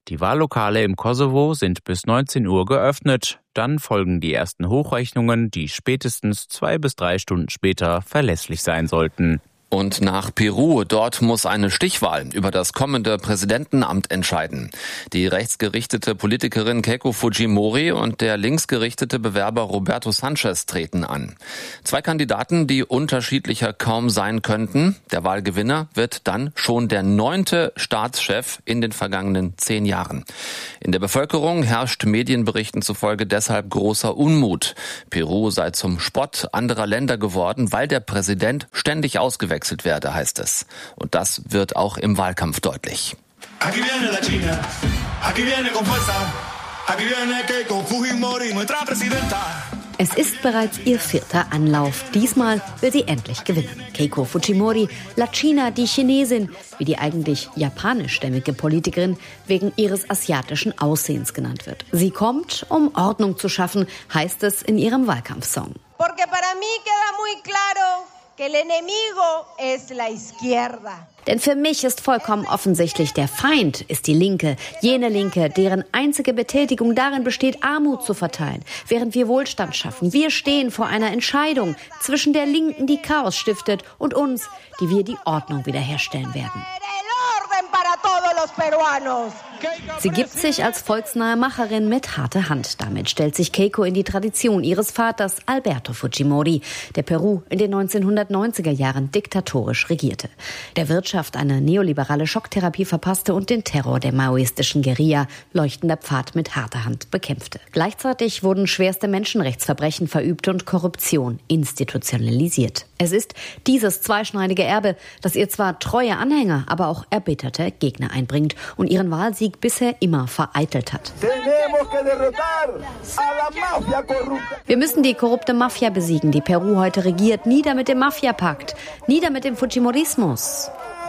[SPEAKER 17] Die Wahllokale im Kosovo sind bis 19 Uhr geöffnet. Dann folgen die ersten Hochrechnungen, die spätestens 2 bis 3 Stunden später verlässlich sein sollten.
[SPEAKER 10] Und nach Peru, dort muss eine Stichwahl über das kommende Präsidentenamt entscheiden. Die rechtsgerichtete Politikerin Keiko Fujimori und der linksgerichtete Bewerber Roberto Sanchez treten an. 2 Kandidaten, die unterschiedlicher kaum sein könnten. Der Wahlgewinner wird dann schon der 9. Staatschef in den vergangenen 10 Jahren. In der Bevölkerung herrscht Medienberichten zufolge deshalb großer Unmut. Peru sei zum Spott anderer Länder geworden, weil der Präsident ständig ausgewechselt werde, heißt es. Und das wird auch im Wahlkampf deutlich.
[SPEAKER 18] Es ist bereits ihr 4. Anlauf. Diesmal will sie endlich gewinnen. Keiko Fujimori, La China, die Chinesin, wie die eigentlich japanischstämmige Politikerin wegen ihres asiatischen Aussehens genannt wird. Sie kommt, um Ordnung zu schaffen, heißt es in ihrem Wahlkampfsong.
[SPEAKER 19] Porque para mí queda muy claro que el enemigo es la izquierda.
[SPEAKER 18] Denn für mich ist vollkommen offensichtlich, der Feind ist die Linke, jene Linke, deren einzige Betätigung darin besteht, Armut zu verteilen, während wir Wohlstand schaffen. Wir stehen vor einer Entscheidung zwischen der Linken, die Chaos stiftet, und uns, die wir die Ordnung wiederherstellen werden. Sie gibt sich als volksnahe Macherin mit harter Hand. Damit stellt sich Keiko in die Tradition ihres Vaters Alberto Fujimori, der Peru in den 1990er Jahren diktatorisch regierte. Der Wirtschaft eine neoliberale Schocktherapie verpasste und den Terror der maoistischen Guerilla, leuchtender Pfad, mit harter Hand bekämpfte. Gleichzeitig wurden schwerste Menschenrechtsverbrechen verübt und Korruption institutionalisiert. Es ist dieses zweischneidige Erbe, das ihr zwar treue Anhänger, aber auch erbitterte Gegner einbringt und ihren Wahlsieg bisher immer vereitelt hat. Wir müssen die korrupte Mafia besiegen, die Peru heute regiert. Nieder mit dem Mafia-Pakt, nieder mit dem Fujimorismus,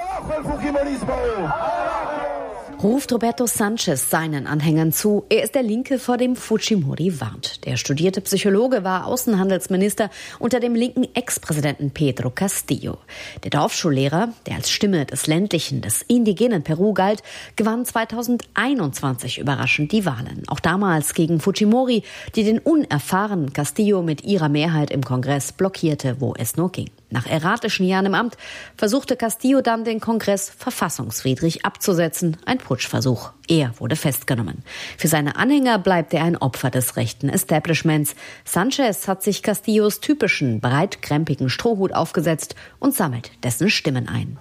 [SPEAKER 18] ruft Roberto Sanchez seinen Anhängern zu. Er ist der Linke, vor dem Fujimori warnt. Der studierte Psychologe war Außenhandelsminister unter dem linken Ex-Präsidenten Pedro Castillo. Der Dorfschullehrer, der als Stimme des ländlichen, des indigenen Peru galt, gewann 2021 überraschend die Wahlen. Auch damals gegen Fujimori, die den unerfahrenen Castillo mit ihrer Mehrheit im Kongress blockierte, wo es nur ging. Nach erratischen Jahren im Amt versuchte Castillo dann, den Kongress verfassungswidrig abzusetzen. Ein Putschversuch. Er wurde festgenommen. Für seine Anhänger bleibt er ein Opfer des rechten Establishments. Sanchez hat sich Castillos typischen, breitkrempigen Strohhut aufgesetzt und sammelt dessen Stimmen ein.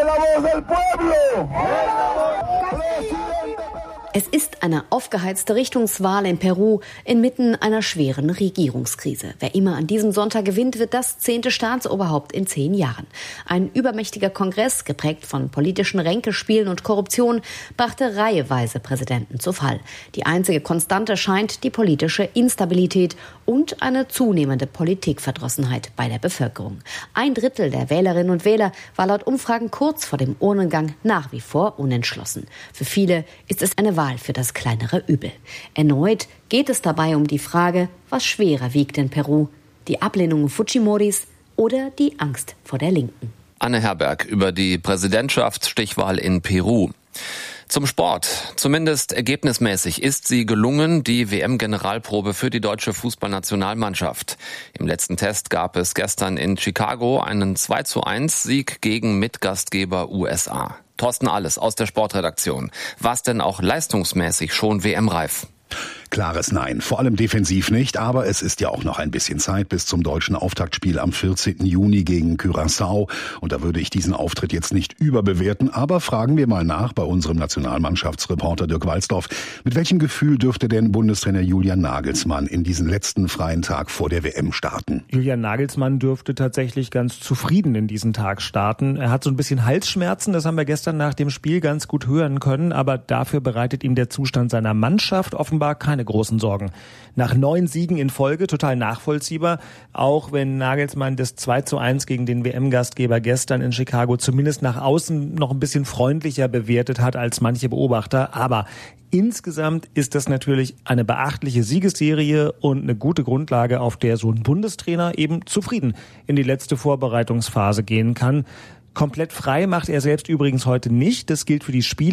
[SPEAKER 18] Es ist eine aufgeheizte Richtungswahl in Peru inmitten einer schweren Regierungskrise. Wer immer an diesem Sonntag gewinnt, wird das 10. Staatsoberhaupt in 10 Jahren. Ein übermächtiger Kongress, geprägt von politischen Ränkespielen und Korruption, brachte reiheweise Präsidenten zu Fall. Die einzige Konstante scheint die politische Instabilität und eine zunehmende Politikverdrossenheit bei der Bevölkerung. 1/3 der Wählerinnen und Wähler war laut Umfragen kurz vor dem Urnengang nach wie vor unentschlossen. Für viele ist es eine Wahl für das kleinere Übel. Erneut geht es dabei um die Frage, was schwerer wiegt in Peru, die Ablehnung Fujimoris oder die Angst vor der Linken.
[SPEAKER 10] Anne Herberg über die Präsidentschaftsstichwahl in Peru. Zum Sport. Zumindest ergebnismäßig ist sie gelungen, die WM-Generalprobe für die deutsche Fußballnationalmannschaft. Im letzten Test gab es gestern in Chicago einen 2:1-Sieg gegen Mitgastgeber USA. Thorsten Alles aus der Sportredaktion. War's denn auch leistungsmäßig schon WM-reif?
[SPEAKER 20] Klares Nein, vor allem defensiv nicht, aber es ist ja auch noch ein bisschen Zeit bis zum deutschen Auftaktspiel am 14. Juni gegen Curaçao. Und da würde ich diesen Auftritt jetzt nicht überbewerten, aber fragen wir mal nach bei unserem Nationalmannschaftsreporter Dirk Walsdorf. Mit welchem Gefühl dürfte denn Bundestrainer Julian Nagelsmann in diesen letzten freien Tag vor der WM starten?
[SPEAKER 21] Julian Nagelsmann dürfte tatsächlich ganz zufrieden in diesen Tag starten. Er hat so ein bisschen Halsschmerzen, das haben wir gestern nach dem Spiel ganz gut hören können, aber dafür bereitet ihm der Zustand seiner Mannschaft offenbar keine großen Sorgen. Nach 9 Siegen in Folge, total nachvollziehbar, auch wenn Nagelsmann das 2:1 gegen den WM-Gastgeber gestern in Chicago zumindest nach außen noch ein bisschen freundlicher bewertet hat als manche Beobachter. Aber insgesamt ist das natürlich eine beachtliche Siegesserie und eine gute Grundlage, auf der so ein Bundestrainer eben zufrieden in die letzte Vorbereitungsphase gehen kann. Komplett frei macht er selbst übrigens heute nicht. Das gilt für die Spieler,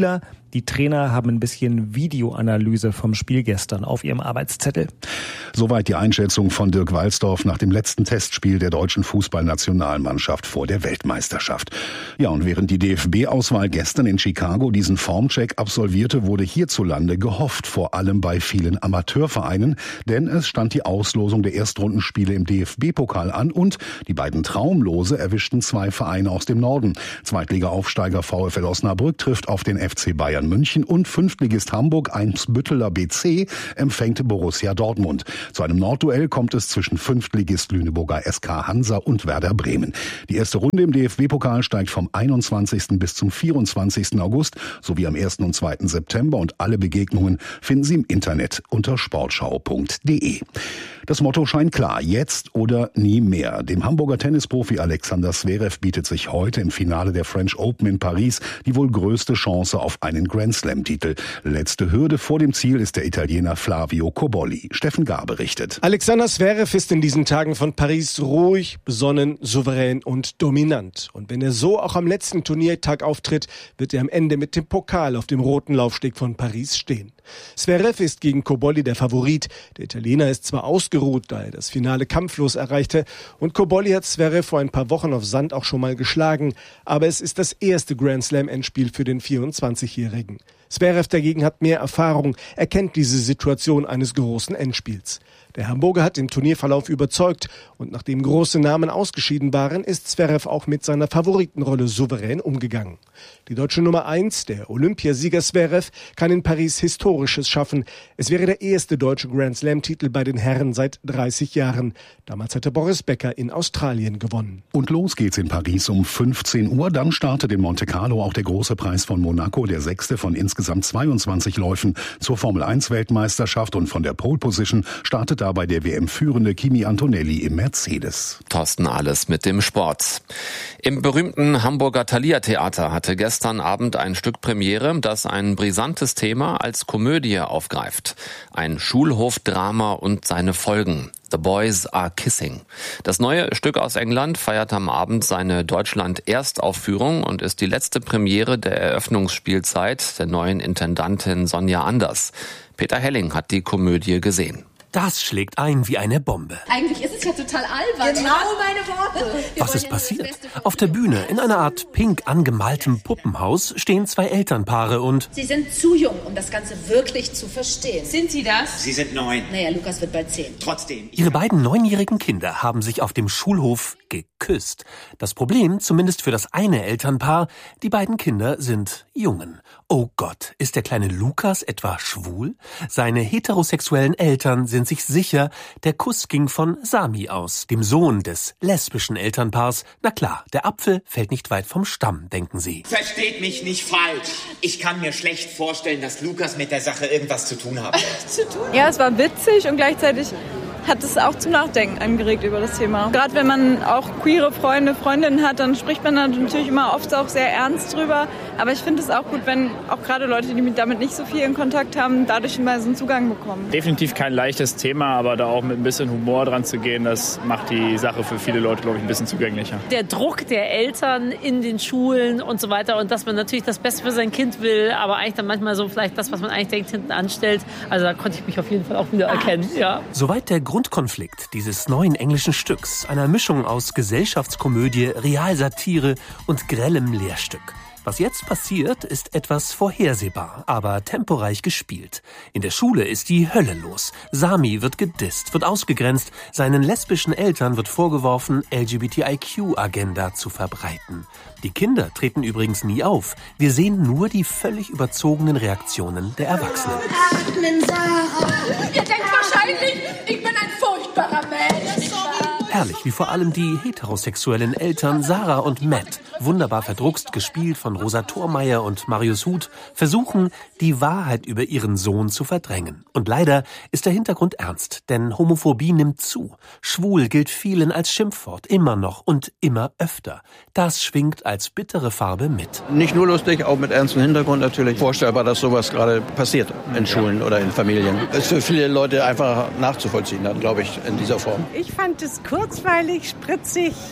[SPEAKER 21] Die Trainer haben ein bisschen Videoanalyse vom Spiel gestern auf ihrem Arbeitszettel.
[SPEAKER 20] Soweit die Einschätzung von Dirk Walsdorf nach dem letzten Testspiel der deutschen Fußballnationalmannschaft vor der Weltmeisterschaft. Ja, und während die DFB-Auswahl gestern in Chicago diesen Formcheck absolvierte, wurde hierzulande gehofft, vor allem bei vielen Amateurvereinen, denn es stand die Auslosung der Erstrundenspiele im DFB-Pokal an und die beiden Traumlose erwischten 2 Vereine aus dem Norden. Zweitliga-Aufsteiger VfL Osnabrück trifft auf den FC Bayern München und Fünftligist Hamburg, Eimsbütteler BC, empfängt Borussia Dortmund. Zu einem Nordduell kommt es zwischen Fünftligist Lüneburger SK Hansa und Werder Bremen. Die erste Runde im DFB-Pokal steigt vom 21. bis zum 24. August sowie am 1. und 2. September und alle Begegnungen finden Sie im Internet unter sportschau.de. Das Motto scheint klar, jetzt oder nie mehr. Dem Hamburger Tennisprofi Alexander Zverev bietet sich heute im Finale der French Open in Paris die wohl größte Chance auf einen Grand-Slam-Titel. Letzte Hürde vor dem Ziel ist der Italiener Flavio Cobolli. Steffen Gar berichtet.
[SPEAKER 1] Alexander Zverev ist in diesen Tagen von Paris ruhig, besonnen, souverän und dominant. Und wenn er so auch am letzten Turniertag auftritt, wird er am Ende mit dem Pokal auf dem roten Laufsteg von Paris stehen. Zverev ist gegen Cobolli der Favorit. Der Italiener ist zwar ausgeruht, da er das Finale kampflos erreichte, und Cobolli hat Zverev vor ein paar Wochen auf Sand auch schon mal geschlagen, aber es ist das erste Grand-Slam-Endspiel für den 24-Jährigen. Zverev dagegen hat mehr Erfahrung, er kennt diese Situation eines großen Endspiels. Der Hamburger hat im Turnierverlauf überzeugt und nachdem große Namen ausgeschieden waren, ist Zverev auch mit seiner Favoritenrolle souverän umgegangen. Die deutsche Nummer 1, der Olympiasieger Zverev, kann in Paris Historisches schaffen. Es wäre der erste deutsche Grand-Slam-Titel bei den Herren seit 30 Jahren. Damals hatte Boris Becker in Australien gewonnen.
[SPEAKER 20] Und los geht's in Paris um 15 Uhr. Dann startet in Monte Carlo auch der große Preis von Monaco, der 6. von insgesamt 22 Läufen zur Formel-1-Weltmeisterschaft. Und von der Pole Position startet dabei der WM-führende Kimi Antonelli im Mercedes.
[SPEAKER 10] Thorsten Ahles mit dem Sport. Im berühmten Hamburger Thalia-Theater hatte gestern Abend ein Stück Premiere, das ein brisantes Thema als Komödie aufgreift. Ein Schulhofdrama und seine Folgen. The Boys Are Kissing. Das neue Stück aus England feiert am Abend seine Deutschland-Erstaufführung und ist die letzte Premiere der Eröffnungsspielzeit der neuen Intendantin Sonja Anders. Peter Helling hat die Komödie gesehen.
[SPEAKER 22] Das schlägt ein wie eine Bombe.
[SPEAKER 23] Eigentlich ist es ja total albern. Genau meine Worte.
[SPEAKER 22] Was ist passiert? Auf der Bühne, in einer Art pink angemaltem Puppenhaus, stehen 2 Elternpaare und...
[SPEAKER 23] Sie sind zu jung, um das Ganze wirklich zu verstehen. Sind Sie das?
[SPEAKER 24] Sie sind 9.
[SPEAKER 23] Naja, Lukas wird bald 10.
[SPEAKER 24] Trotzdem.
[SPEAKER 22] Ihre beiden 9-jährigen Kinder haben sich auf dem Schulhof geküsst. Das Problem, zumindest für das eine Elternpaar, die beiden Kinder sind Jungen. Oh Gott, ist der kleine Lukas etwa schwul? Seine heterosexuellen Eltern sind sich sicher, der Kuss ging von Sami aus, dem Sohn des lesbischen Elternpaars. Na klar, der Apfel fällt nicht weit vom Stamm, denken sie.
[SPEAKER 24] Versteht mich nicht falsch. Ich kann mir schlecht vorstellen, dass Lukas mit der Sache irgendwas zu tun hat.
[SPEAKER 25] Ja, es war witzig und gleichzeitig hat es auch zum Nachdenken angeregt über das Thema. Gerade wenn man auch queere Freunde, Freundinnen hat, dann spricht man dann natürlich immer oft auch sehr ernst drüber. Aber ich finde es auch gut, wenn auch gerade Leute, die damit nicht so viel in Kontakt haben, dadurch mal so einen Zugang bekommen.
[SPEAKER 26] Definitiv kein leichtes Thema, aber da auch mit ein bisschen Humor dran zu gehen, das macht die Sache für viele Leute, glaube ich, ein bisschen zugänglicher.
[SPEAKER 27] Der Druck der Eltern in den Schulen und so weiter und dass man natürlich das Beste für sein Kind will, aber eigentlich dann manchmal so vielleicht das, was man eigentlich denkt, hinten anstellt. Also da konnte ich mich auf jeden Fall auch wieder erkennen. Ja.
[SPEAKER 22] Soweit der Grundkonflikt dieses neuen englischen Stücks, einer Mischung aus Gesellschaftskomödie, Realsatire und grellem Lehrstück. Was jetzt passiert, ist etwas vorhersehbar, aber temporeich gespielt. In der Schule ist die Hölle los. Sami wird gedisst, wird ausgegrenzt. Seinen lesbischen Eltern wird vorgeworfen, LGBTIQ-Agenda zu verbreiten. Die Kinder treten übrigens nie auf. Wir sehen nur die völlig überzogenen Reaktionen der Erwachsenen.
[SPEAKER 23] Atmen, Sarah. Ihr denkt wahrscheinlich, ich bin ein furchtbarer Mensch.
[SPEAKER 22] Herrlich, wie vor allem die heterosexuellen Eltern Sarah und Matt, wunderbar verdruckst gespielt von Rosa Thormeyer und Marius Huth, versuchen, die Wahrheit über ihren Sohn zu verdrängen. Und leider ist der Hintergrund ernst, denn Homophobie nimmt zu. Schwul gilt vielen als Schimpfwort, immer noch und immer öfter. Das schwingt als bittere Farbe mit.
[SPEAKER 28] Nicht nur lustig, auch mit ernstem Hintergrund natürlich. Vorstellbar, dass sowas gerade passiert in Schulen oder in Familien. Es ist für viele Leute einfach nachzuvollziehen, glaube ich, in dieser Form.
[SPEAKER 29] Ich fand es kurzweilig, spritzig,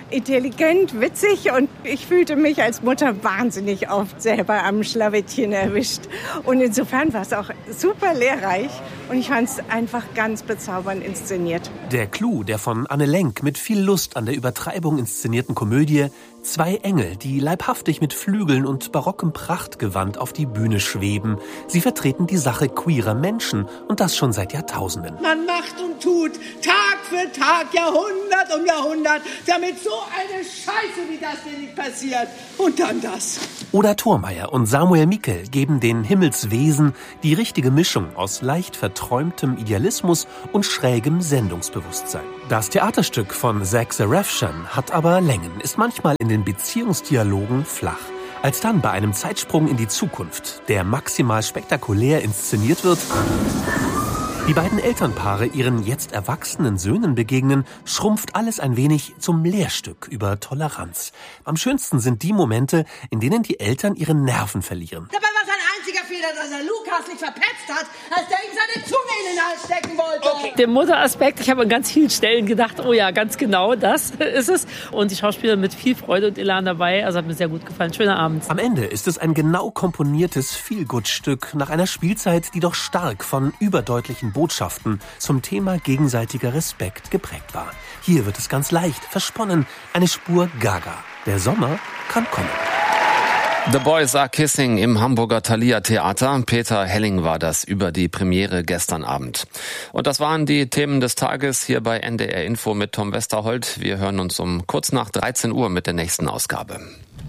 [SPEAKER 2] intelligent, witzig und ich fühlte mich als Mutter wahnsinnig oft selber am Schlawittchen erwischt. Und insofern war es auch super lehrreich und ich fand es einfach ganz bezaubernd inszeniert.
[SPEAKER 22] Der Clou der von Anne Lenk mit viel Lust an der Übertreibung inszenierten Komödie: 2 Engel, die leibhaftig mit Flügeln und barockem Prachtgewand auf die Bühne schweben. Sie vertreten die Sache queerer Menschen und das schon seit Jahrtausenden.
[SPEAKER 3] Man macht und tut, Tag für Tag, Jahrhundert um Jahrhundert, damit so eine Scheiße wie das hier nicht passiert. Und dann das.
[SPEAKER 22] Oda Thormeyer und Samuel Mickel geben den Himmelswesen die richtige Mischung aus leicht verträumtem Idealismus und schrägem Sendungsbewusstsein. Das Theaterstück von Zach Zarafshan hat aber Längen, ist manchmal in den Beziehungsdialogen flach. Als dann bei einem Zeitsprung in die Zukunft, der maximal spektakulär inszeniert wird, die beiden Elternpaare ihren jetzt erwachsenen Söhnen begegnen, schrumpft alles ein wenig zum Lehrstück über Toleranz. Am schönsten sind die Momente, in denen die Eltern ihre Nerven verlieren.
[SPEAKER 3] Dabei war sein einziger Fehler, dass er Lukas nicht verpetzt hat, als der ihm seine Zunge in den Hals stecken wollte.
[SPEAKER 27] Okay. Der Mutteraspekt, ich habe an ganz vielen Stellen gedacht, oh ja, ganz genau, das ist es. Und die Schauspieler mit viel Freude und Elan dabei, also hat mir sehr gut gefallen. Schöner Abend.
[SPEAKER 22] Am Ende ist es ein genau komponiertes Feel-Good-Stück nach einer Spielzeit, die doch stark von überdeutlichen Botschaften zum Thema gegenseitiger Respekt geprägt war. Hier wird es ganz leicht, versponnen, eine Spur Gaga. Der Sommer kann kommen.
[SPEAKER 10] The Boys Are Kissing im Hamburger Thalia Theater. Peter Helling war das über die Premiere gestern Abend. Und das waren die Themen des Tages hier bei NDR Info mit Tom Westerholt. Wir hören uns um kurz nach 13 Uhr mit der nächsten Ausgabe.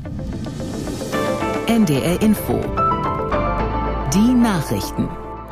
[SPEAKER 4] NDR Info. Die Nachrichten.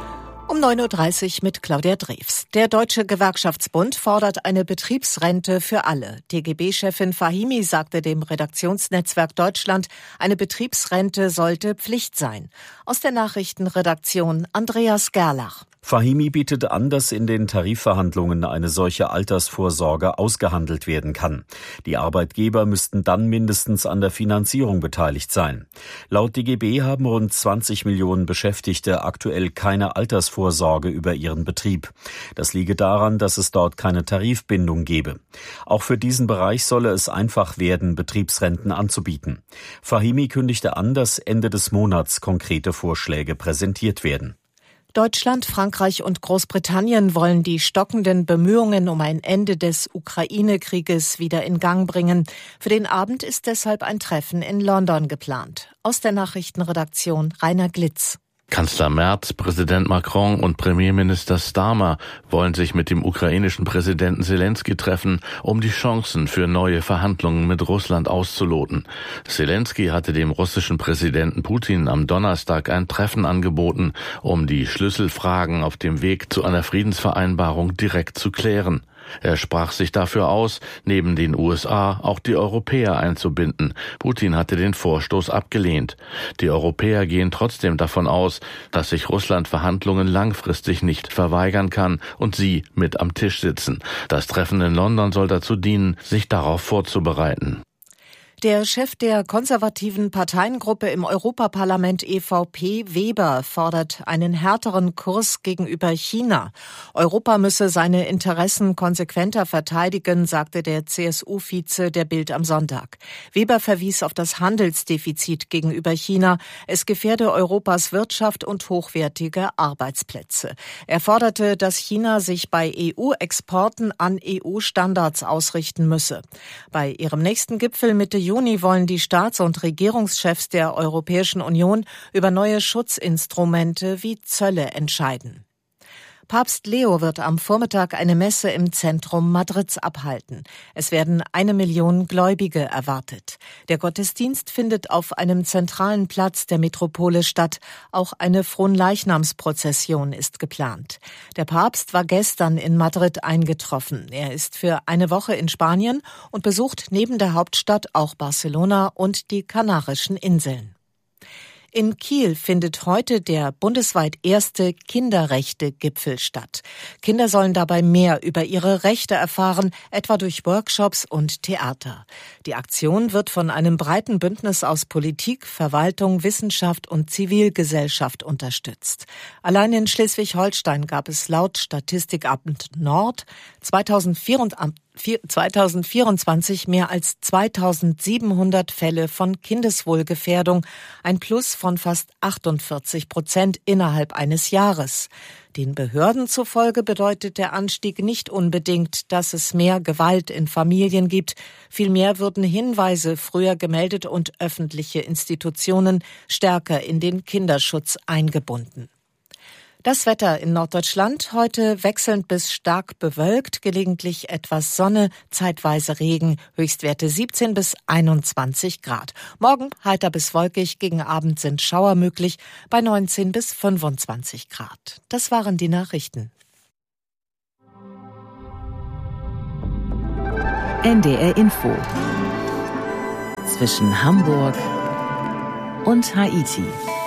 [SPEAKER 5] Um 9.30 Uhr mit Claudia Drews. Der Deutsche Gewerkschaftsbund fordert eine Betriebsrente für alle. DGB-Chefin Fahimi sagte dem Redaktionsnetzwerk Deutschland, eine Betriebsrente sollte Pflicht sein. Aus der Nachrichtenredaktion Andreas Gerlach.
[SPEAKER 6] Fahimi bietet an, dass in den Tarifverhandlungen eine solche Altersvorsorge ausgehandelt werden kann. Die Arbeitgeber müssten dann mindestens an der Finanzierung beteiligt sein. Laut DGB haben rund 20 Millionen Beschäftigte aktuell keine Altersvorsorge über ihren Betrieb. Das liege daran, dass es dort keine Tarifbindung gebe. Auch für diesen Bereich solle es einfach werden, Betriebsrenten anzubieten. Fahimi kündigte an, dass Ende des Monats konkrete Vorschläge präsentiert werden.
[SPEAKER 5] Deutschland, Frankreich und Großbritannien wollen die stockenden Bemühungen um ein Ende des Ukraine-Krieges wieder in Gang bringen. Für den Abend ist deshalb ein Treffen in London geplant. Aus der Nachrichtenredaktion Rainer Glitz.
[SPEAKER 7] Kanzler Merz, Präsident Macron und Premierminister Starmer wollen sich mit dem ukrainischen Präsidenten Zelensky treffen, um die Chancen für neue Verhandlungen mit Russland auszuloten. Zelensky hatte dem russischen Präsidenten Putin am Donnerstag ein Treffen angeboten, um die Schlüsselfragen auf dem Weg zu einer Friedensvereinbarung direkt zu klären. Er sprach sich dafür aus, neben den USA auch die Europäer einzubinden. Putin hatte den Vorstoß abgelehnt. Die Europäer gehen trotzdem davon aus, dass sich Russland Verhandlungen langfristig nicht verweigern kann und sie mit am Tisch sitzen. Das Treffen in London soll dazu dienen, sich darauf vorzubereiten.
[SPEAKER 5] Der Chef der konservativen Parteiengruppe im Europaparlament EVP, Weber, fordert einen härteren Kurs gegenüber China. Europa müsse seine Interessen konsequenter verteidigen, sagte der CSU-Vize der Bild am Sonntag. Weber verwies auf das Handelsdefizit gegenüber China. Es gefährde Europas Wirtschaft und hochwertige Arbeitsplätze. Er forderte, dass China sich bei EU-Exporten an EU-Standards ausrichten müsse. Bei ihrem nächsten Gipfel Mitte Juni wollen die Staats- und Regierungschefs der Europäischen Union über neue Schutzinstrumente wie Zölle entscheiden. Papst Leo wird am Vormittag eine Messe im Zentrum Madrids abhalten. Es werden 1 Million Gläubige erwartet. Der Gottesdienst findet auf einem zentralen Platz der Metropole statt. Auch eine Fronleichnamsprozession ist geplant. Der Papst war gestern in Madrid eingetroffen. Er ist für eine Woche in Spanien und besucht neben der Hauptstadt auch Barcelona und die Kanarischen Inseln. In Kiel findet heute der bundesweit erste Kinderrechte-Gipfel statt. Kinder sollen dabei mehr über ihre Rechte erfahren, etwa durch Workshops und Theater. Die Aktion wird von einem breiten Bündnis aus Politik, Verwaltung, Wissenschaft und Zivilgesellschaft unterstützt. Allein in Schleswig-Holstein gab es laut Statistikamt Nord 2024 2024 mehr als 2700 Fälle von Kindeswohlgefährdung, ein Plus von fast 48% innerhalb eines Jahres. Den Behörden zufolge bedeutet der Anstieg nicht unbedingt, dass es mehr Gewalt in Familien gibt. Vielmehr würden Hinweise früher gemeldet und öffentliche Institutionen stärker in den Kinderschutz eingebunden. Das Wetter in Norddeutschland heute wechselnd bis stark bewölkt, gelegentlich etwas Sonne, zeitweise Regen, Höchstwerte 17 bis 21 Grad. Morgen heiter bis wolkig, gegen Abend sind Schauer möglich bei 19 bis 25 Grad. Das waren die Nachrichten.
[SPEAKER 4] NDR Info. Zwischen Hamburg und Haiti.